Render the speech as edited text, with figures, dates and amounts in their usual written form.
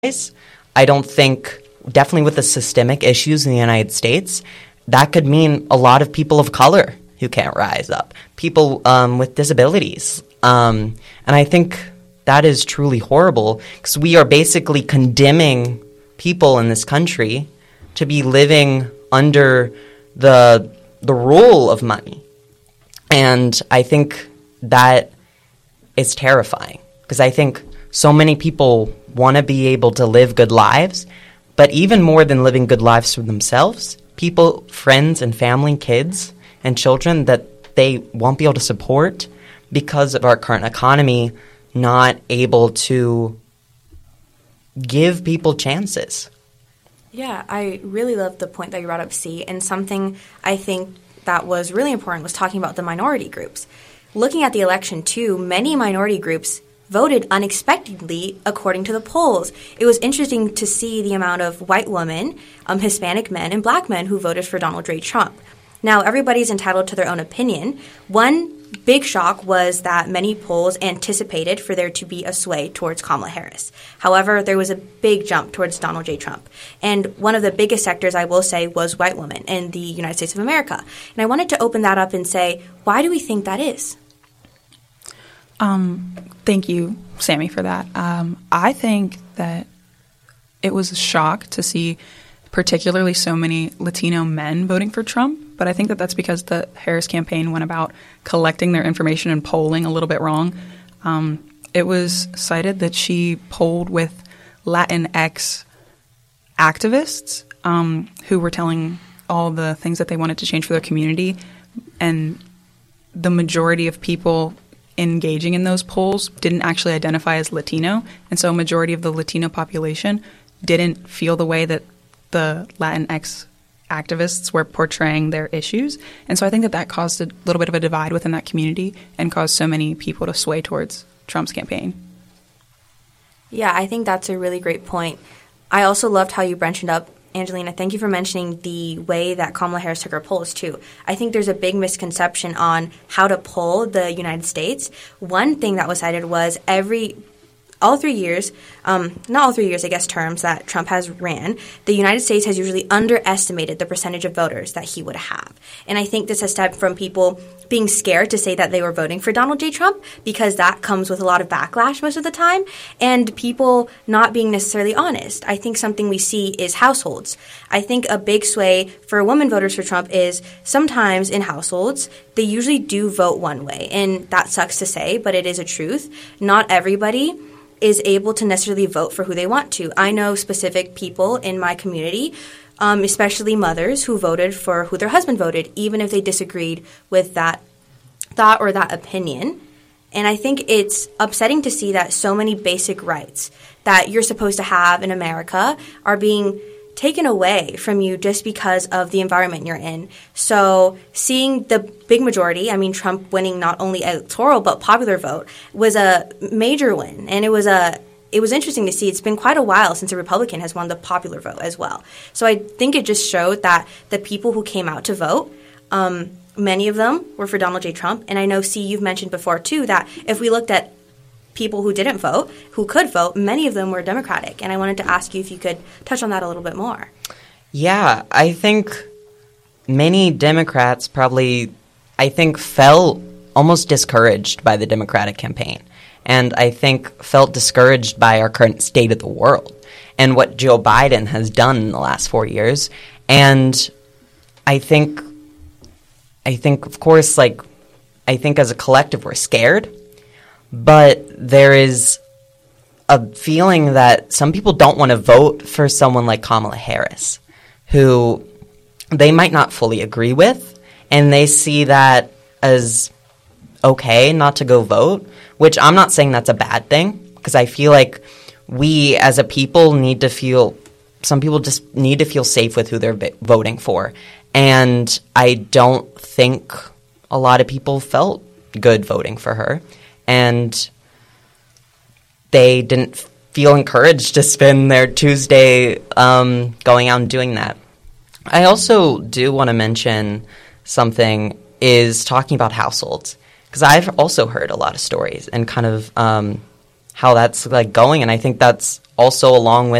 I don't think, definitely with the systemic issues in the United States, that could mean a lot of people of color who can't rise up, people with disabilities. And I think that is truly horrible because we are basically condemning people in this country to be living under the rule of money. And I think that is terrifying because I think so many people want to be able to live good lives, but even more than living good lives for themselves, people, friends and family, kids and children that they won't be able to support because of our current economy not able to give people chances. Yeah, I really love the point that you brought up, C, and something I think that was really important was talking about the minority groups. Looking at the election, too, many minority groups voted unexpectedly according to the polls. It was interesting to see the amount of white women, Hispanic men, and black men who voted for Donald J. Trump. Now, everybody's entitled to their own opinion. One big shock was that many polls anticipated for there to be a sway towards Kamala Harris. However, there was a big jump towards Donald J. Trump. And one of the biggest sectors, I will say, was white women in the United States of America. And I wanted to open that up and say, why do we think that is? Thank you, Sammy, for that. I think that it was a shock to see particularly so many Latino men voting for Trump, but I think that that's because the Harris campaign went about collecting their information and polling a little bit wrong. It was cited that she polled with Latinx activists who were telling all the things that they wanted to change for their community, and the majority of people engaging in those polls didn't actually identify as Latino, and so a majority of the Latino population didn't feel the way that the Latinx activists were portraying their issues. And so I think that that caused a little bit of a divide within that community and caused so many people to sway towards Trump's campaign. Yeah, I think that's a really great point. I also loved how you branched up, Angelina. Thank you for mentioning the way that Kamala Harris took her polls, too. I think there's a big misconception on how to poll the United States. One thing that was cited was all 3 years, not all 3 years, I guess, terms that Trump has ran, the United States has usually underestimated the percentage of voters that he would have. And I think this has stemmed from people being scared to say that they were voting for Donald J. Trump because that comes with a lot of backlash most of the time, and people not being necessarily honest. I think something we see is households. I think a big sway for women voters for Trump is sometimes in households, they usually do vote one way. And that sucks to say, but it is a truth. Not everybody is able to necessarily vote for who they want to. I know specific people in my community, especially mothers, who voted for who their husband voted, even if they disagreed with that thought or that opinion. And I think it's upsetting to see that so many basic rights that you're supposed to have in America are being taken away from you just because of the environment you're in. So seeing the big majority, I mean, Trump winning not only electoral but popular vote, was a major win. And it was interesting to see. It's been quite a while since a Republican has won the popular vote as well. So I think it just showed that the people who came out to vote, many of them were for Donald J. Trump. And I know, C, you've mentioned before, too, that if we looked at people who didn't vote, who could vote, many of them were Democratic. And I wanted to ask you if you could touch on that a little bit more. Yeah, I think many Democrats felt almost discouraged by the Democratic campaign. And I think felt discouraged by our current state of the world and what Joe Biden has done in the last 4 years. And I think of course, I think as a collective we're scared. But there is a feeling that some people don't want to vote for someone like Kamala Harris, who they might not fully agree with, and they see that as okay not to go vote, which I'm not saying that's a bad thing, because I feel like we as a people some people just need to feel safe with who they're voting for. And I don't think a lot of people felt good voting for her. And they didn't feel encouraged to spend their Tuesday going out and doing that. I also do want to mention something is talking about households, because I've also heard a lot of stories and kind of how that's going, and I think that's also along with